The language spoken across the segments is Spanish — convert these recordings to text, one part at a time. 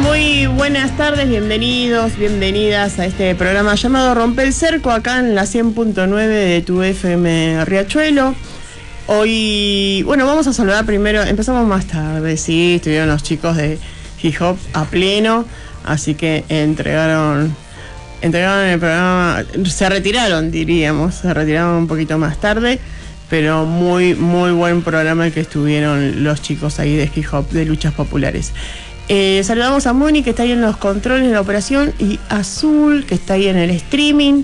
Muy buenas tardes, bienvenidos, bienvenidas a este programa llamado Rompe el Cerco, acá en la 100.9 de tu FM Riachuelo. Hoy, bueno, vamos a saludar primero, empezamos más tarde, sí, estuvieron los chicos de Hip Hop a pleno, así que entregaron el programa, se retiraron un poquito más tarde, pero muy buen programa el que estuvieron los chicos ahí de Hip Hop de Luchas Populares. Saludamos a Moni, que está ahí en los controles de la operación, y Azul, que está ahí en el streaming.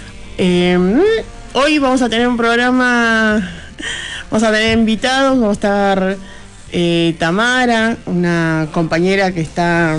Hoy vamos a tener un programa, vamos a tener invitados, vamos a estar Tamara, una compañera que está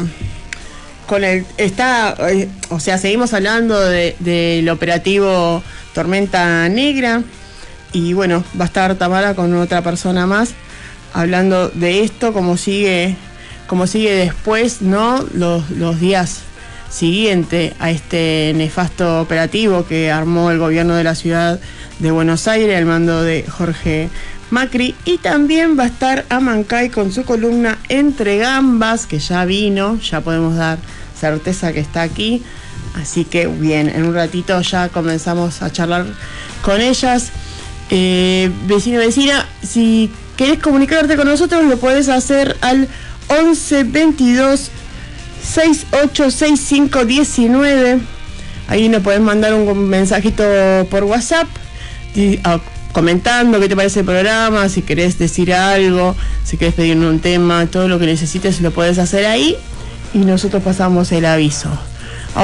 o sea, seguimos hablando del operativo Tormenta Negra, y bueno, va a estar Tamara con otra persona más hablando de esto, cómo sigue después, ¿no? Los días siguientes a este nefasto operativo que armó el gobierno de la ciudad de Buenos Aires al mando de Jorge Macri. Y también va a estar Amancay con su columna Entre Gambas, que ya vino, ya podemos dar certeza que está aquí. Así que bien, en un ratito ya comenzamos a charlar con ellas. Vecina, si querés comunicarte con nosotros, lo podés hacer al 11 22 68 65 19. Ahí nos podés mandar un mensajito por WhatsApp comentando qué te parece el programa, si querés decir algo, si querés pedirme un tema, todo lo que necesites lo podés hacer ahí y nosotros pasamos el aviso.